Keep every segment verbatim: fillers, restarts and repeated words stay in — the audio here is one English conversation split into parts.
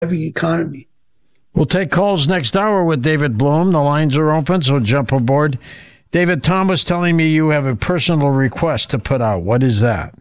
economy. We'll take calls next hour with David Bloom. The lines are open, so jump aboard. David, Tom was telling me you have a personal request to put out. What is that?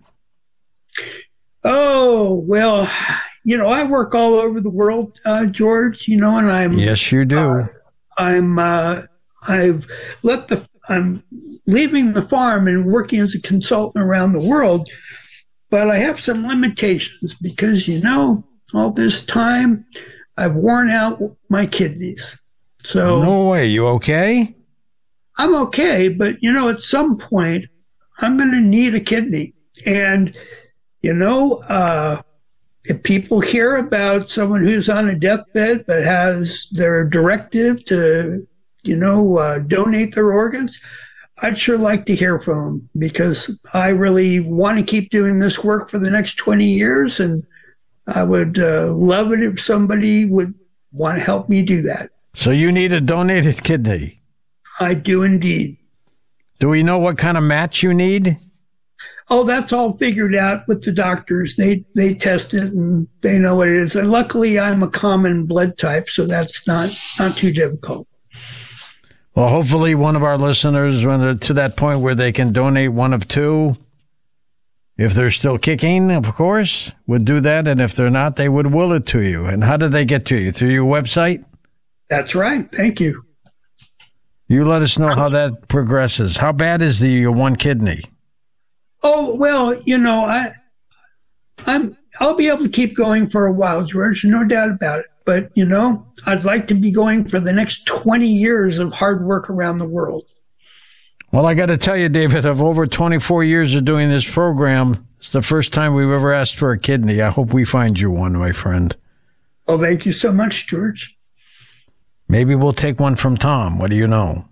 Oh, well, you know, I work all over the world, uh, George, you know, and I'm... Yes, you do. Uh, I'm, uh, I've let the, I'm leaving the farm and working as a consultant around the world, but I have some limitations because, you know, all this time I've worn out my kidneys. So... No way. You okay? I'm okay, but, you know, at some point, I'm going to need a kidney. And, you know, uh, if people hear about someone who's on a deathbed but has their directive to, you know, uh, donate their organs, I'd sure like to hear from them because I really want to keep doing this work for the next twenty years. And I would uh, love it if somebody would want to help me do that. So you need a donated kidney? I do indeed. Do we know what kind of match you need? Oh, that's all figured out with the doctors. They they test it and they know what it is. And luckily, I'm a common blood type, so that's not, not too difficult. Well, hopefully one of our listeners, when they're to that point where they can donate one of two, if they're still kicking, of course, would do that. And if they're not, they would will it to you. And how did they get to you? Through your website? That's right. Thank you. You let us know how that progresses. How bad is the your one kidney? Oh, well, you know, I, I'm, I'll be able to keep going for a while, George, no doubt about it. But, you know, I'd like to be going for the next twenty years of hard work around the world. Well, I got to tell you, David, of over twenty-four years of doing this program, it's the first time we've ever asked for a kidney. I hope we find you one, my friend. Well, thank you so much, George. Maybe we'll take one from Tom. What do you know?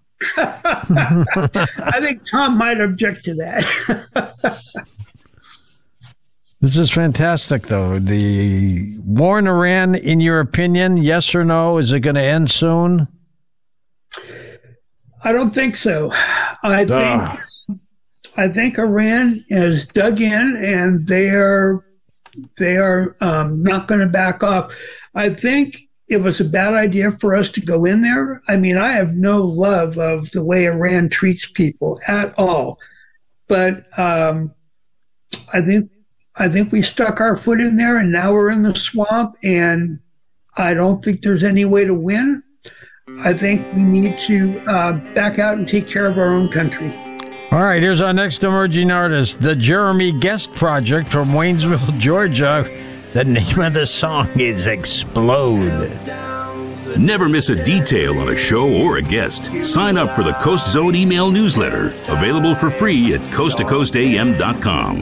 I think Tom might object to that. This is fantastic, though. The war in Iran, in your opinion, yes or no? Is it going to end soon? I don't think so. I think Ugh. I think Iran has dug in, and they are they are um, not going to back off. I think it was a bad idea for us to go in there. I mean, I have no love of the way Iran treats people at all. But um, I think I think we stuck our foot in there, and now we're in the swamp, and I don't think there's any way to win. I think we need to uh, back out and take care of our own country. All right, here's our next emerging artist, the Jeremy Guest Project from Waynesville, Georgia. The name of the song is Explode. Never miss a detail on a show or a guest. Sign up for the Coast Zone email newsletter, available for free at coast to coast a m dot com.